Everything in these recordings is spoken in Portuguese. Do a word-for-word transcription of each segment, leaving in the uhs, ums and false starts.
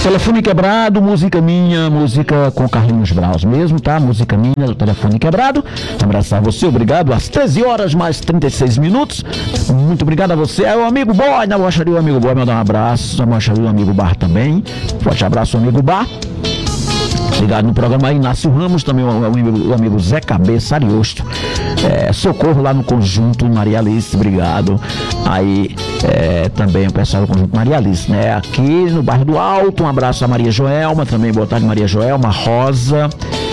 Telefone quebrado, música minha, música com Carlinhos Braus mesmo, tá? Música minha do telefone quebrado. Abraçar você, obrigado. Às treze horas mais trinta e seis minutos. Muito obrigado a você. É o amigo Boy, na Bocharia, o amigo Boy, mandar um abraço. Na Bocharia, o amigo Bar também. Forte abraço, amigo Bar. Ligado no programa aí, Inácio Ramos, também o, o, amigo, o amigo Zé Cabeça Ariosto. É, socorro lá no Conjunto Maria Alice, obrigado. Aí é, também o pessoal do Conjunto Maria Alice, né? Aqui no bairro do Alto, um abraço a Maria Joelma, também boa tarde Maria Joelma, Rosa.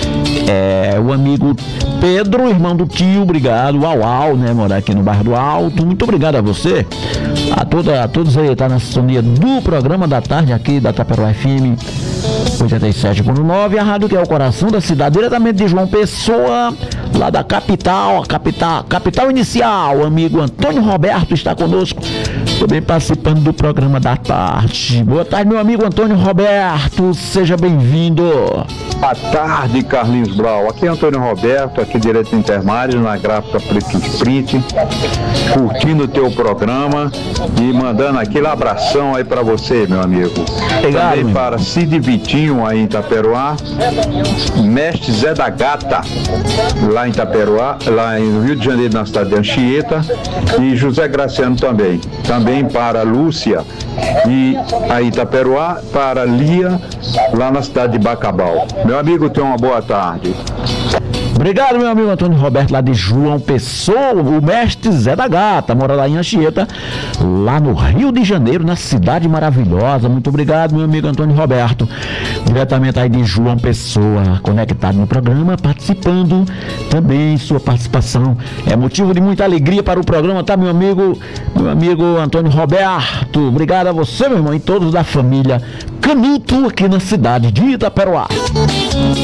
É, o amigo Pedro, irmão do tio, obrigado. Uau, uau, né? Morar aqui no bairro do Alto. Muito obrigado a você. A, toda, a todos aí, tá na sintonia do programa da tarde aqui da Taperoá F M oitenta e sete ponto nove, a rádio que é o coração da cidade, diretamente de João Pessoa, lá da capital, a capital, capital inicial. O amigo Antônio Roberto está conosco, também participando do programa da tarde. Boa tarde, meu amigo Antônio Roberto, seja bem-vindo. Boa tarde, Carlinhos Brau. Aqui é Antônio Roberto, aqui direto do Intermário, na gráfica Preto Sprint, curtindo o teu programa e mandando aquele abração aí pra você, meu amigo. Obrigado, também meu para Cid Vitinho aí em Itaperoá, Mestre Zé da Gata lá em Itaperoá, lá em Rio de Janeiro, na cidade de Anchieta, e José Graciano também. Também para Lúcia e aí Itaperoá, para Lia lá na cidade de Bacabal. Meu amigo, tenha uma boa tarde. Obrigado, meu amigo Antônio Roberto, lá de João Pessoa, o mestre Zé da Gata, mora lá em Anchieta, lá no Rio de Janeiro, na cidade maravilhosa. Muito obrigado, meu amigo Antônio Roberto, diretamente aí de João Pessoa, conectado no programa, participando também. Sua participação é motivo de muita alegria para o programa, tá, meu amigo, meu amigo Antônio Roberto. Obrigado a você, meu irmão, e todos da família Canuto aqui na cidade de Itaperoá.